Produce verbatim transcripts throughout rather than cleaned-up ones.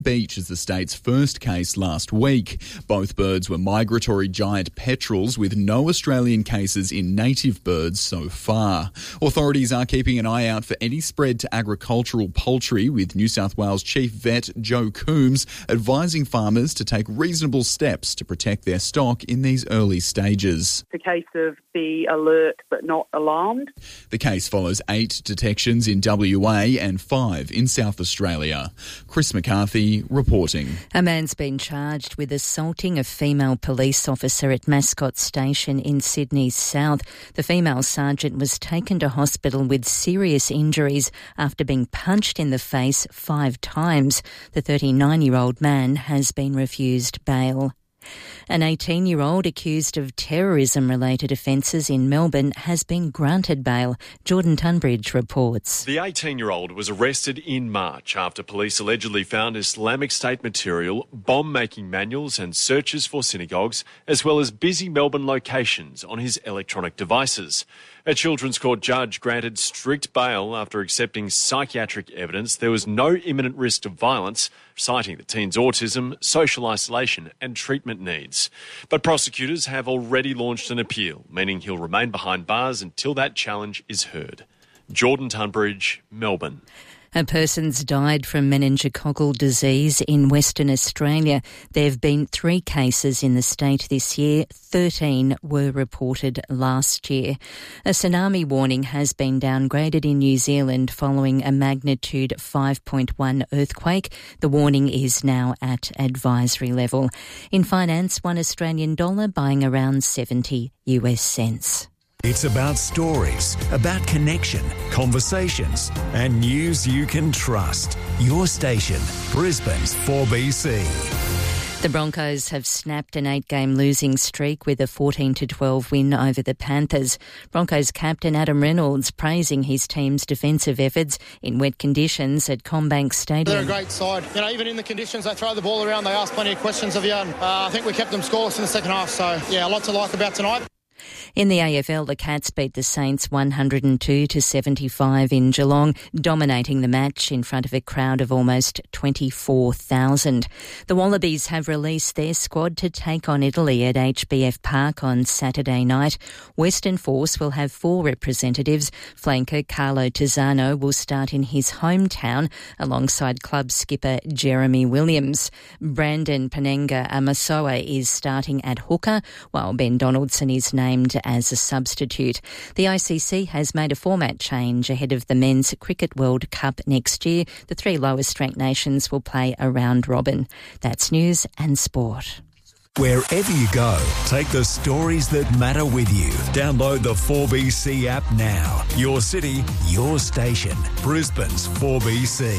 Beach is the state's first case last week. Both birds were migratory giant petrels with no Australian cases in native birds so far. Authorities are keeping an eye out for any spread to agricultural poultry, with New South Wales Chief Vet Joe Coombs advising farmers to take reasonable steps to protect their stock in these early stages. It's a case of be alert but not alarmed. The case follows eight detections in W A and five in South Australia. Chris McCarthy reporting. A man's been charged with assaulting a female police officer at Mascot Station in Sydney's south. The female sergeant was taken to hospital with serious injuries after being punched in the face five times. The thirty-nine-year-old man has been refused bail. An eighteen-year-old accused of terrorism-related offences in Melbourne has been granted bail. Jordan Tunbridge reports. The eighteen-year-old was arrested in March after police allegedly found Islamic State material, bomb-making manuals and searches for synagogues, as well as busy Melbourne locations on his electronic devices. A Children's Court judge granted strict bail after accepting psychiatric evidence there was no imminent risk of violence, citing the teen's autism, social isolation and treatment needs. But prosecutors have already launched an appeal, meaning he'll remain behind bars until that challenge is heard. Jordan Tunbridge, Melbourne. A person's died from meningococcal disease in Western Australia. There have been three cases in the state this year. thirteen were reported last year. A tsunami warning has been downgraded in New Zealand following a magnitude five point one earthquake. The warning is now at advisory level. In finance, one Australian dollar buying around seventy US cents. It's about stories, about connection, conversations, and news you can trust. Your station, Brisbane's four B C. The Broncos have snapped an eight-game losing streak with a fourteen to twelve win over the Panthers. Broncos captain Adam Reynolds praising his team's defensive efforts in wet conditions at CommBank Stadium. They're a great side. You know, even in the conditions, they throw the ball around, they ask plenty of questions of you. And, uh, I think we kept them scoreless in the second half. So, yeah, a lot to like about tonight. In the A F L, the Cats beat the Saints one hundred two to seventy-five in Geelong, dominating the match in front of a crowd of almost twenty-four thousand. The Wallabies have released their squad to take on Italy at H B F Park on Saturday night. Western Force will have four representatives. Flanker Carlo Tizzano will start in his hometown alongside club skipper Jeremy Williams. Brandon Panenga Amasoa is starting at hooker, while Ben Donaldson is named as a substitute. The I C C has made a format change ahead of the Men's Cricket World Cup next year. The three lowest ranked nations will play a round robin. That's news and sport. Wherever you go, take the stories that matter with you. Download the four B C app now. Your city, your station. Brisbane's four B C.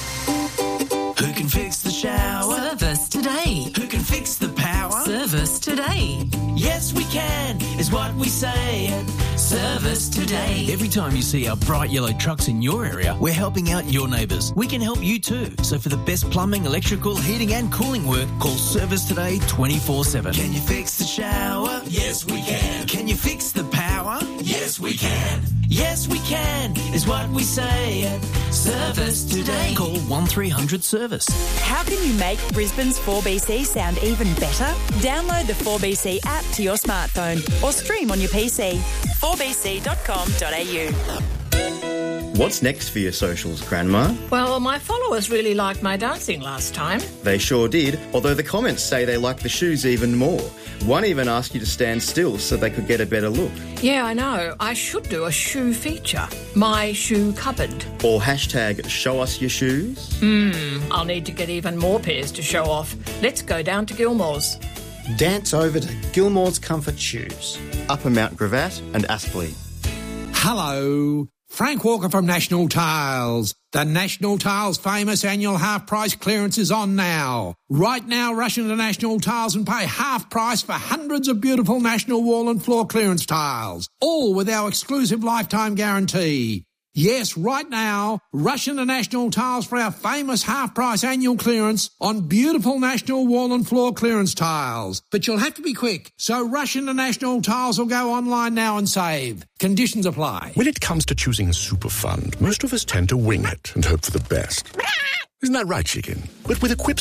Who can fix the shower? Service today. Who can fix the power? Service today. Yes, we can, is what we say at Service Today. Every time you see our bright yellow trucks in your area, we're helping out your neighbours. We can help you too. So for the best plumbing, electrical, heating and cooling work, call Service Today twenty-four seven. Can you fix the shower? Yes, we can. Can you fix the power? Yes, we can. Yes, we can, is what we say at Service Today. Call one three hundred service. How can you make Brisbane's four B C sound even better? Download the four B C app to your smartphone or stream on your P C. four b c dot com dot a u. What's next for your socials, Grandma? Well, my followers really liked my dancing last time. They sure did, although the comments say they like the shoes even more. One even asked you to stand still so they could get a better look. Yeah, I know. I should do a shoe feature. My shoe cupboard. Or hashtag show us your shoes. Hmm, I'll need to get even more pairs to show off. Let's go down to Gilmore's. Dance over to Gilmore's Comfort Shoes. Upper Mount Gravatt and Aspley. Hello. Frank Walker from National Tiles. The National Tiles famous annual half-price clearance is on now. Right now, rush into National Tiles and pay half price for hundreds of beautiful National wall and floor clearance tiles, all with our exclusive lifetime guarantee. Yes, right now, rush into National Tiles for our famous half-price annual clearance on beautiful National wall and floor clearance tiles. But you'll have to be quick, so rush into National Tiles or go online now and save. Conditions apply. When it comes to choosing a super fund, most of us tend to wing it and hope for the best. Isn't that right, chicken? But with Equip's